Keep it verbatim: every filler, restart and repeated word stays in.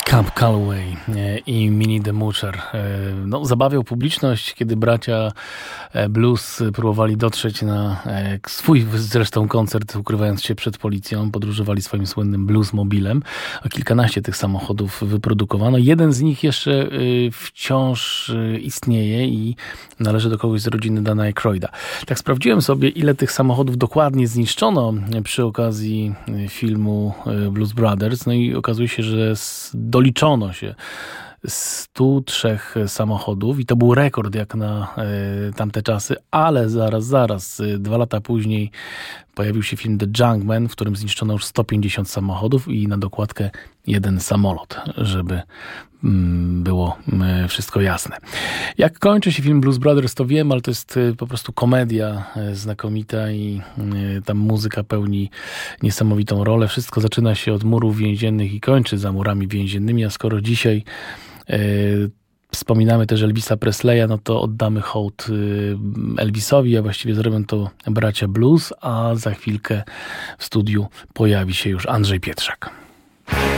Cab Calloway i Minnie the Moocher. No, zabawiał publiczność, kiedy bracia Blues próbowali dotrzeć na swój zresztą koncert, ukrywając się przed policją. Podróżowali swoim słynnym bluesmobilem. O kilkanaście tych samochodów wyprodukowano. Jeden z nich jeszcze wciąż istnieje i należy do kogoś z rodziny Dana Aykroyda. Tak sprawdziłem sobie, ile tych samochodów dokładnie zniszczono przy okazji filmu Blues Brothers. No i okazuje się, że doliczono się stu trzech samochodów i to był rekord jak na y, tamte czasy, ale zaraz, zaraz, y, dwa lata później pojawił się film The Junkman, w którym zniszczono już sto pięćdziesiąt samochodów i na dokładkę jeden samolot, żeby mm, było y, wszystko jasne. Jak kończy się film Blues Brothers, to wiem, ale to jest y, po prostu komedia y, znakomita i y, tam muzyka pełni niesamowitą rolę. Wszystko zaczyna się od murów więziennych i kończy za murami więziennymi, a skoro dzisiaj Yy, wspominamy też Elvisa Presleya, no to oddamy hołd yy, Elvisowi, a właściwie zrobią to bracia Blues, a za chwilkę w studiu pojawi się już Andrzej Pietrzak.